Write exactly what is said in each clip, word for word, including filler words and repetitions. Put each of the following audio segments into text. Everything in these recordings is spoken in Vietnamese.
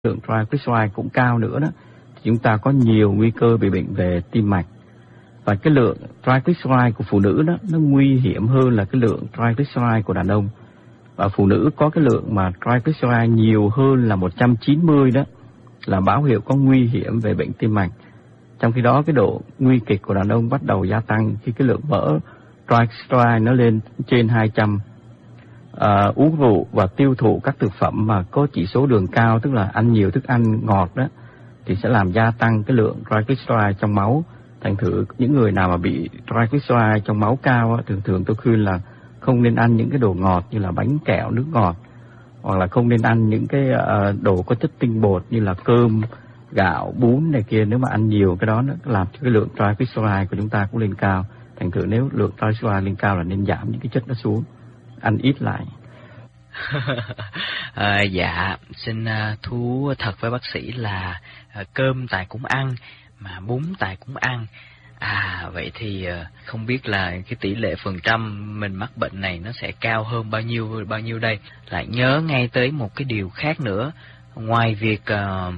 lượng triglyceride cũng cao nữa đó, thì chúng ta có nhiều nguy cơ bị bệnh về tim mạch. Và cái lượng triglyceride của phụ nữ đó nó nguy hiểm hơn là cái lượng triglyceride của đàn ông. Và phụ nữ có cái lượng mà triglyceride nhiều hơn là một trăm chín mươi đó là báo hiệu có nguy hiểm về bệnh tim mạch. Trong khi đó cái độ nguy kịch của đàn ông bắt đầu gia tăng khi cái lượng mỡ triglyceride nó lên trên hai trăm. À, uống rượu và tiêu thụ các thực phẩm mà có chỉ số đường cao, tức là ăn nhiều thức ăn ngọt đó, thì sẽ làm gia tăng cái lượng triglyceride trong máu. Thành thử những người nào mà bị triglyceride trong máu cao á, thường thường tôi khuyên là không nên ăn những cái đồ ngọt như là bánh kẹo, nước ngọt, hoặc là không nên ăn những cái uh, đồ có chất tinh bột như là cơm, gạo, bún này kia. Nếu mà ăn nhiều cái đó nó làm cho cái lượng triglyceride của chúng ta cũng lên cao. Thành thử nếu lượng triglyceride lên cao là nên giảm những cái chất đó xuống, ăn ít lại. à, dạ, xin uh, thú thật với bác sĩ là uh, cơm Tài cũng ăn, mà bún Tài cũng ăn. À, vậy thì uh, không biết là cái tỷ lệ phần trăm mình mắc bệnh này nó sẽ cao hơn bao nhiêu bao nhiêu đây. Lại nhớ ngay tới một cái điều khác nữa, ngoài việc uh,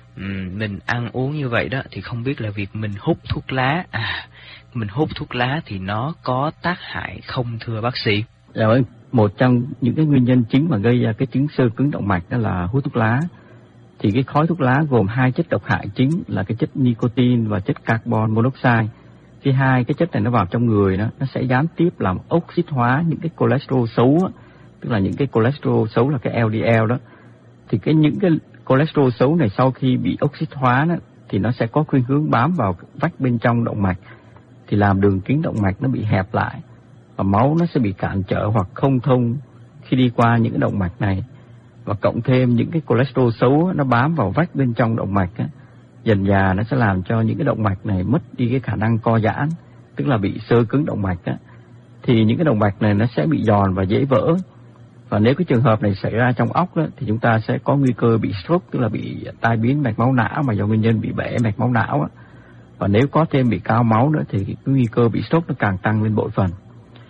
mình ăn uống như vậy đó, thì không biết là việc mình hút thuốc lá, à, mình hút thuốc lá thì nó có tác hại không thưa bác sĩ? Dạ vâng, một trong những cái nguyên nhân chính mà gây ra cái chứng xơ cứng động mạch đó là hút thuốc lá. Thì cái khói thuốc lá gồm hai chất độc hại chính là cái chất nicotine và chất carbon monoxide. Khi hai cái chất này nó vào trong người đó, nó sẽ gián tiếp làm oxit hóa những cái cholesterol xấu đó, tức là những cái cholesterol xấu là cái L D L đó. Thì cái những cái cholesterol xấu này sau khi bị oxit hóa đó, thì nó sẽ có khuynh hướng bám vào vách bên trong động mạch, thì làm đường kính động mạch nó bị hẹp lại và máu nó sẽ bị cản trở hoặc không thông khi đi qua những cái động mạch này. Và cộng thêm những cái cholesterol xấu nó bám vào vách bên trong động mạch á, dần dà nó sẽ làm cho những cái động mạch này mất đi cái khả năng co giãn, tức là bị xơ cứng động mạch á. Thì những cái động mạch này nó sẽ bị giòn và dễ vỡ. Và nếu cái trường hợp này xảy ra trong óc đó, thì chúng ta sẽ có nguy cơ bị stroke, tức là bị tai biến mạch máu não mà do nguyên nhân bị bể mạch máu não á. Và nếu có thêm bị cao máu nữa thì cái nguy cơ bị stroke nó càng tăng lên bội phần.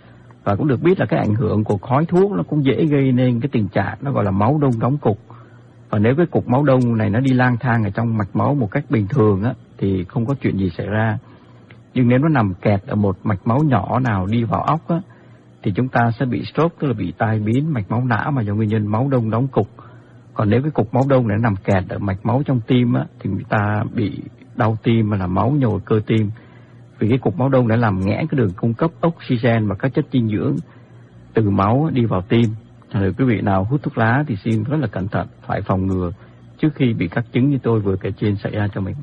Và cũng được biết là cái ảnh hưởng của khói thuốc nó cũng dễ gây nên cái tình trạng nó gọi là máu đông đóng cục. Và nếu cái cục máu đông này nó đi lang thang ở trong mạch máu một cách bình thường á, thì không có chuyện gì xảy ra. Nhưng nếu nó nằm kẹt ở một mạch máu nhỏ nào đi vào óc á, thì chúng ta sẽ bị stroke, tức là bị tai biến mạch máu não mà do nguyên nhân máu đông đóng cục. Còn nếu cái cục máu đông này nằm kẹt ở mạch máu trong tim á, thì người ta bị đau tim mà là máu nhồi cơ tim. Vì cái cục máu đông đã làm nghẽn cái đường cung cấp oxygen và các chất dinh dưỡng từ máu đi vào tim. Rồi quý vị nào hút thuốc lá thì xin rất là cẩn thận, phải phòng ngừa trước khi bị các chứng như tôi vừa kể trên xảy ra cho mình.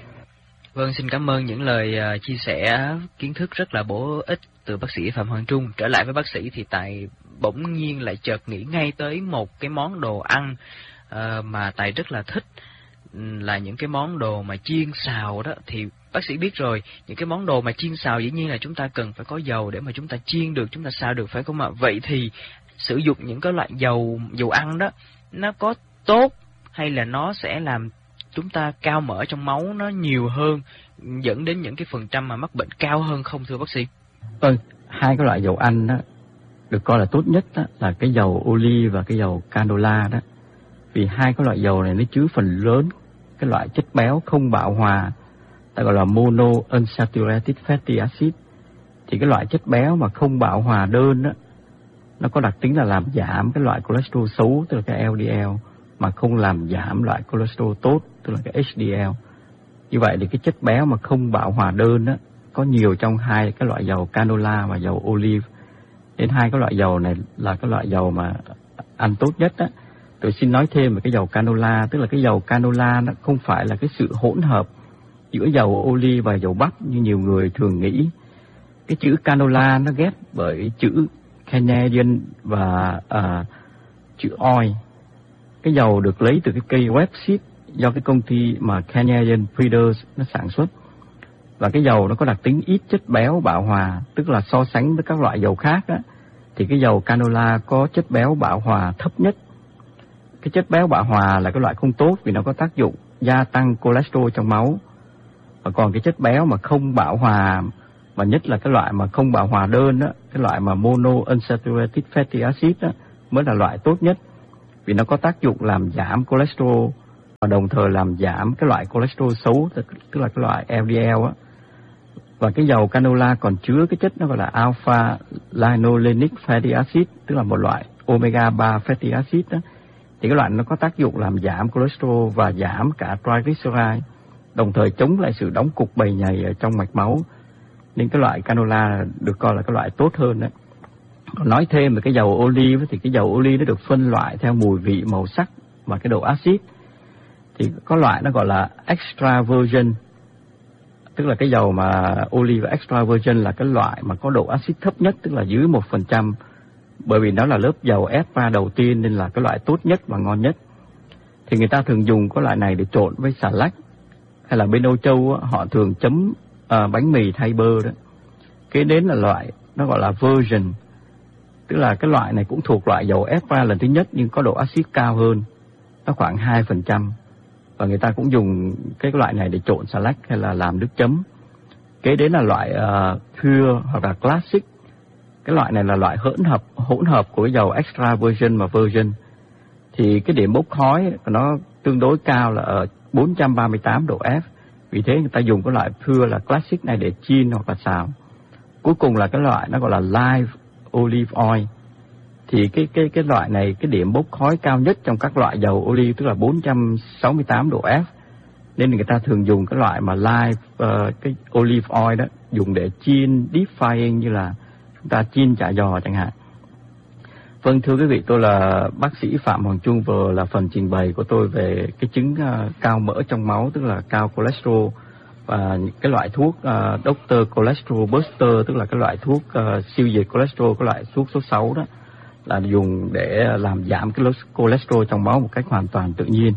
Vâng, xin cảm ơn những lời uh, chia sẻ kiến thức rất là bổ ích từ bác sĩ Phạm Hoàng Trung. Trở lại với bác sĩ thì Tài bỗng nhiên lại chợt nghĩ ngay tới một cái món đồ ăn uh, mà Tài rất là thích, là những cái món đồ mà chiên xào đó. Thì bác sĩ biết rồi, những cái món đồ mà chiên xào dĩ nhiên là chúng ta cần phải có dầu để mà chúng ta chiên được, chúng ta xào được, phải không ạ? Vậy thì sử dụng những cái loại dầu dầu ăn đó nó có tốt hay là nó sẽ làm chúng ta cao mỡ trong máu nó nhiều hơn, dẫn đến những cái phần trăm mà mắc bệnh cao hơn không thưa bác sĩ? Vâng, hai cái loại dầu ăn đó được coi là tốt nhất đó, là cái dầu olive và cái dầu canola đó. Vì hai cái loại dầu này nó chứa phần lớn cái loại chất béo không bão hòa, ta gọi là mono unsaturated fatty acid. Thì cái loại chất béo mà không bão hòa đơn đó, nó có đặc tính là làm giảm cái loại cholesterol xấu, tức là cái L D L, mà không làm giảm loại cholesterol tốt, tức là cái H D L. Như vậy thì cái chất béo mà không bão hòa đơn đó, có nhiều trong hai cái loại dầu canola và dầu olive. Đến hai cái loại dầu này là cái loại dầu mà ăn tốt nhất đó. Tôi xin nói thêm về cái dầu canola, tức là cái dầu canola nó không phải là cái sự hỗn hợp giữa dầu olive và dầu bắp như nhiều người thường nghĩ. Cái chữ canola nó ghép bởi chữ Canadian và uh, chữ oil. Cái dầu được lấy từ cái cây rapeseed do cái công ty mà Canadian Breeders nó sản xuất. Và cái dầu nó có đặc tính ít chất béo bão hòa, tức là so sánh với các loại dầu khác á, thì cái dầu canola có chất béo bão hòa thấp nhất. Cái chất béo bão hòa là cái loại không tốt vì nó có tác dụng gia tăng cholesterol trong máu. Và còn cái chất béo mà không bão hòa, mà nhất là cái loại mà không bão hòa đơn đó, cái loại mà mono unsaturated fatty acid đó, mới là loại tốt nhất vì nó có tác dụng làm giảm cholesterol và đồng thời làm giảm cái loại cholesterol xấu, tức là cái loại L D L á. Và cái dầu canola còn chứa cái chất nó gọi là alpha linolenic fatty acid, tức là một loại omega ba fatty acid đó. Thì cái loại nó có tác dụng làm giảm cholesterol và giảm cả triglyceride, đồng thời chống lại sự đóng cục bầy nhầy ở trong mạch máu. Nên cái loại canola được coi là cái loại tốt hơn đấy. Còn nói thêm về cái dầu olive thì cái dầu olive nó được phân loại theo mùi vị, màu sắc và cái độ axit. Thì có loại nó gọi là extra virgin, tức là cái dầu mà olive extra virgin là cái loại mà có độ axit thấp nhất, tức là dưới một phần trăm. Bởi vì nó là lớp dầu ép ra đầu tiên nên là cái loại tốt nhất và ngon nhất. Thì người ta thường dùng cái loại này để trộn với xà lách, hay là bên Âu Châu họ thường chấm uh, bánh mì thay bơ đó. Kế đến là loại nó gọi là virgin, tức là cái loại này cũng thuộc loại dầu ép ra lần thứ nhất nhưng có độ axit cao hơn, nó khoảng hai phần trăm. Và người ta cũng dùng cái loại này để trộn salad hay là làm nước chấm. Kế đến là loại uh, pure hoặc là classic. Cái loại này là loại hỗn hợp hỗn hợp của cái dầu extra virgin và virgin. Thì cái điểm bốc khói của nó tương đối cao là ở bốn trăm ba mươi tám độ F. Vì thế người ta dùng cái loại pure là classic này để chiên hoặc là xào. Cuối cùng là cái loại nó gọi là live olive oil. Thì cái cái cái loại này cái điểm bốc khói cao nhất trong các loại dầu olive, tức là bốn trăm sáu mươi tám độ F. Nên người ta thường dùng cái loại mà live uh, cái olive oil đó, dùng để chiên deep frying như là chúng ta chiên chả giò chẳng hạn. Vâng, thưa quý vị, tôi là bác sĩ Phạm Hoàng Trung, vừa là phần trình bày của tôi về cái chứng uh, cao mỡ trong máu, tức là cao cholesterol, và cái loại thuốc uh, Doctor Cholesterol Buster, tức là cái loại thuốc uh, siêu diệt cholesterol, cái loại thuốc số sáu đó, là dùng để làm giảm cái cholesterol trong máu một cách hoàn toàn tự nhiên.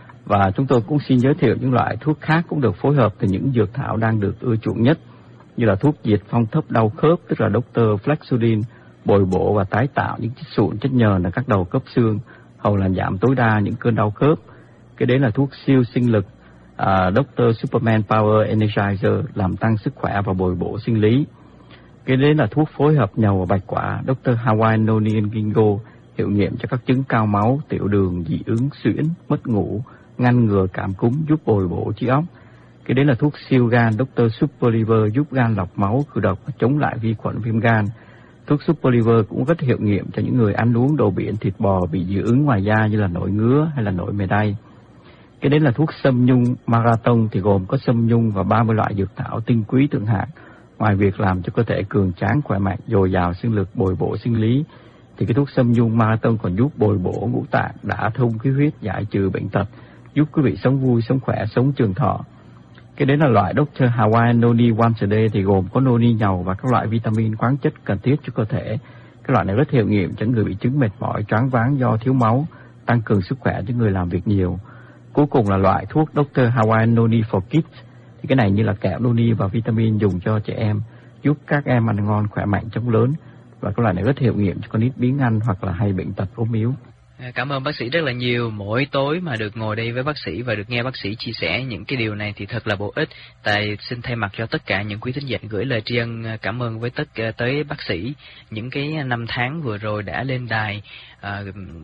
Và chúng tôi cũng xin giới thiệu những loại thuốc khác cũng được phối hợp từ những dược thảo đang được ưa chuộng nhất, như là thuốc diệt phong thấp đau khớp, tức là Doctor Flexudin, bồi bổ và tái tạo những chất sụn, chất nhờn ở các đầu khớp xương, hầu làm giảm tối đa những cơn đau khớp. Cái đấy là thuốc siêu sinh lực uh, Doctor Superman Power Energizer, làm tăng sức khỏe và bồi bổ sinh lý. Cái đấy là thuốc phối hợp nhầu và bạch quả Doctor Hawaiian Noni Gingo, hiệu nghiệm cho các chứng cao máu, tiểu đường, dị ứng, suyễn, mất ngủ, ngăn ngừa cảm cúm, giúp bồi bổ trí óc. Cái đấy là thuốc siêu gan Doctor Super Liver, giúp gan lọc máu, khử độc và chống lại vi khuẩn viêm gan. Thuốc Super Liver cũng rất hiệu nghiệm cho những người ăn uống đồ biển, thịt bò bị dị ứng ngoài da như là nổi ngứa hay là nổi mề đay. Cái đấy là thuốc sâm nhung Marathon, thì gồm có sâm nhung và ba mươi loại dược thảo tinh quý thượng hạng. Ngoài việc làm cho cơ thể cường tráng, khỏe mạnh, dồi dào sinh lực, bồi bổ sinh lý, thì cái thuốc sâm nhung Marathon còn giúp bồi bổ ngũ tạng, đả thông khí huyết, giải trừ bệnh tật, giúp quý vị sống vui, sống khỏe, sống trường thọ. Cái đấy là loại Doctor Hawaiian Noni Once a Day, thì gồm có noni nhầu và các loại vitamin, khoáng chất cần thiết cho cơ thể. Cái loại này rất hiệu nghiệm cho người bị chứng mệt mỏi, choáng váng do thiếu máu, tăng cường sức khỏe cho người làm việc nhiều. Cuối cùng là loại thuốc Doctor Hawaiian Noni for Kids, thì cái này như là kẹo noni và vitamin dùng cho trẻ em, giúp các em ăn ngon, khỏe mạnh, chống lớn. Và cái loại này rất hiệu nghiệm cho con nít biếng ăn hoặc là hay bệnh tật, ốm yếu. Cảm ơn bác sĩ rất là nhiều. Mỗi tối mà được ngồi đây với bác sĩ và được nghe bác sĩ chia sẻ những cái điều này thì thật là bổ ích. Tại xin thay mặt cho tất cả những quý thính giả gửi lời tri ân cảm ơn với tất tới bác sĩ những cái năm tháng vừa rồi đã lên đài à,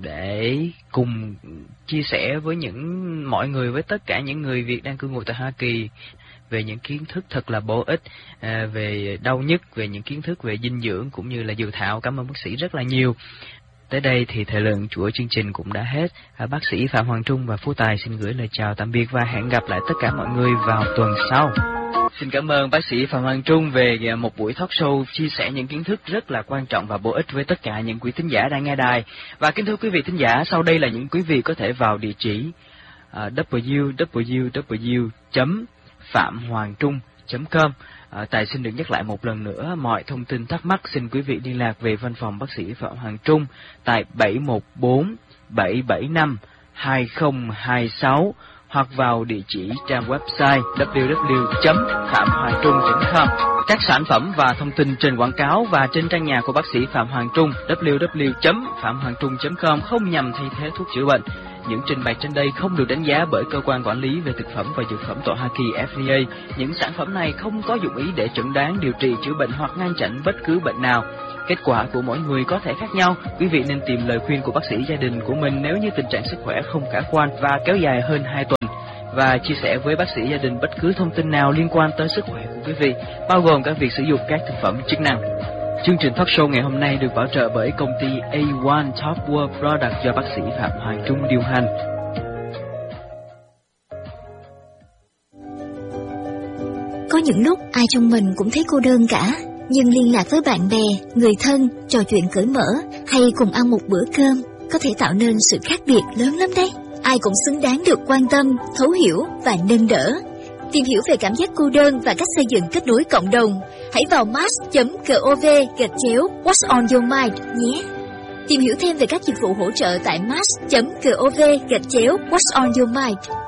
để cùng chia sẻ với những mọi người, với tất cả những người Việt đang cư ngụ tại Hoa Kỳ về những kiến thức thật là bổ ích à, về đau nhức, về những kiến thức về dinh dưỡng cũng như là dược thảo. Cảm ơn bác sĩ rất là nhiều. Tới đây thì thời lượng của chương trình cũng đã hết. À, bác sĩ Phạm Hoàng Trung và Phú Tài xin gửi lời chào tạm biệt và hẹn gặp lại tất cả mọi người vào tuần sau. Xin cảm ơn bác sĩ Phạm Hoàng Trung về một buổi talk show chia sẻ những kiến thức rất là quan trọng và bổ ích với tất cả những quý thính giả đang nghe đài. Và kính thưa quý vị thính giả, sau đây là những quý vị có thể vào địa chỉ uh, w w w chấm phạm hoàng trung chấm com. À, Tài xin được nhắc lại một lần nữa, mọi thông tin thắc mắc xin quý vị liên lạc về văn phòng bác sĩ Phạm Hoàng Trung tại bảy một bốn bảy bảy năm hai không hai sáu hoặc vào địa chỉ trang website w w w chấm phạm hoàng trung chấm com. Các sản phẩm và thông tin trên quảng cáo và trên trang nhà của bác sĩ Phạm Hoàng Trung w w w chấm phạm hoàng trung chấm com không nhằm thay thế thuốc chữa bệnh. Những trình bày trên đây không được đánh giá bởi cơ quan quản lý về thực phẩm và dược phẩm tại Hoa Kỳ F D A. Những sản phẩm này không có dụng ý để chẩn đoán, điều trị, chữa bệnh hoặc ngăn chặn bất cứ bệnh nào. Kết quả của mỗi người có thể khác nhau. Quý vị nên tìm lời khuyên của bác sĩ gia đình của mình nếu như tình trạng sức khỏe không khả quan và kéo dài hơn hai tuần. Và chia sẻ với bác sĩ gia đình bất cứ thông tin nào liên quan tới sức khỏe của quý vị, bao gồm cả việc sử dụng các thực phẩm chức năng. Chương trình talk show ngày hôm nay được bảo trợ bởi công ty A một Top World Product do bác sĩ Phạm Hoàng Trung điều hành. Có những lúc ai trong mình cũng thấy cô đơn cả, nhưng liên lạc với bạn bè, người thân, trò chuyện cởi mở hay cùng ăn một bữa cơm có thể tạo nên sự khác biệt lớn lắm đấy. Ai cũng xứng đáng được quan tâm, thấu hiểu và nâng đỡ. Tìm hiểu về cảm giác cô đơn và cách xây dựng kết nối cộng đồng, hãy vào match chấm gov gạch chéo What's on your mind nhé. Tìm hiểu thêm về các dịch vụ hỗ trợ tại match chấm gov gạch chéo What's on your mind.